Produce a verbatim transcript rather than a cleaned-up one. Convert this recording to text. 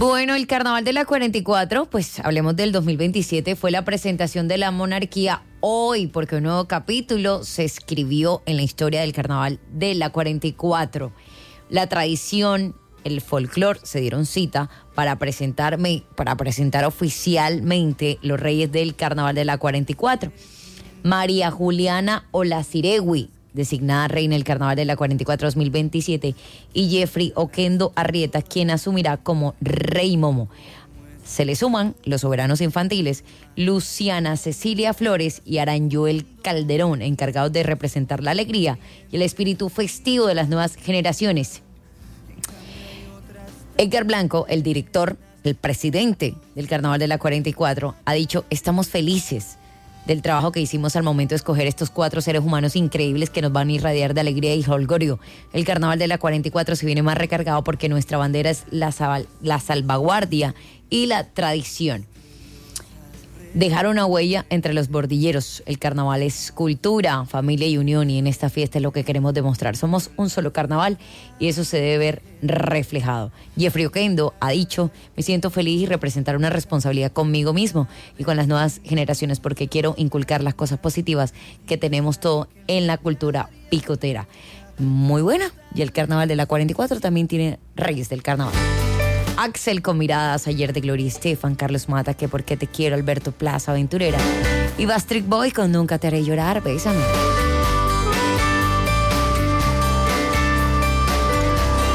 Bueno, el Carnaval de la cuarenta y cuatro, pues hablemos del dos mil veintisiete, fue la presentación de la monarquía hoy, porque un nuevo capítulo se escribió en la historia del Carnaval de la cuarenta y cuatro. La tradición, el folclore se dieron cita para, presentarme, para presentar oficialmente los reyes del Carnaval de la cuarenta y cuatro. María Juliana Olaciregui, designada reina del Carnaval de la cuarenta y cuatro dos mil veintisiete, y Jeffrey Oquendo Arrieta, quien asumirá como Rey Momo. Se le suman los soberanos infantiles Luciana Cecilia Flores y Aranjuel Calderón, encargados de representar la alegría y el espíritu festivo de las nuevas generaciones. Edgar Blanco, el director, el presidente del Carnaval de la cuarenta y cuatro, ha dicho: estamos felices del trabajo que hicimos al momento de escoger estos cuatro seres humanos increíbles que nos van a irradiar de alegría y holgorio. El Carnaval de la cuarenta y cuatro se viene más recargado porque nuestra bandera es la, sal- la salvaguardia y la tradición. Dejar una huella entre los bordilleros. El carnaval es cultura, familia y unión, y en esta fiesta es lo que queremos demostrar. Somos un solo carnaval y eso se debe ver reflejado. Jeffrey Oquendo ha dicho: me siento feliz y representar una responsabilidad conmigo mismo y con las nuevas generaciones, porque quiero inculcar las cosas positivas que tenemos todo en la cultura picotera. Muy buena. Y el Carnaval de la cuarenta y cuatro también tiene reyes del carnaval. Axel con miradas, ayer de Gloria Estefan, Carlos Mata, que porque te quiero, Alberto Plaza, Aventurera, y Bastric Boy con Nunca te haré llorar, bésame.